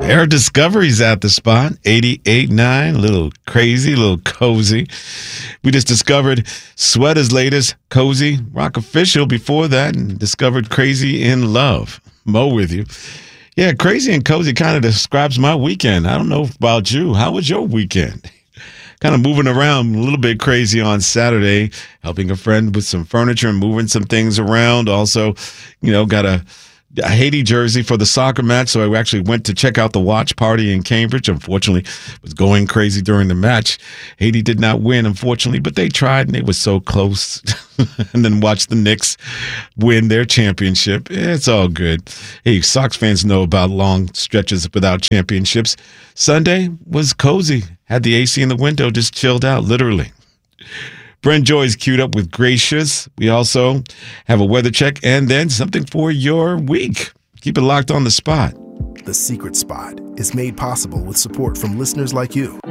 Air Discovery's at the spot. 88.9, a little crazy, a little cozy. We just discovered Sweater's latest Cozy Rock Official before that and discovered Crazy in Love. Mo with you. Yeah, Crazy and Cozy kind of describes my weekend. I don't know about you. How was your weekend? Kind of moving around, a little bit crazy on Saturday, helping a friend with some furniture and moving some things around. Also, got a Haiti jersey for the soccer match, so I actually went to check out the watch party in Cambridge. Unfortunately, was going crazy during the match. Haiti did not win, unfortunately, but they tried, and they were so close. And then watched the Knicks win their championship. It's all good. Hey, Sox fans know about long stretches without championships. Sunday was cozy. Had the AC in the window, just chilled out, literally. Brent Joy's queued up with Gracious. We also have a weather check and then something for your week. Keep it locked on The Spot. The Secret Spot is made possible with support from listeners like you.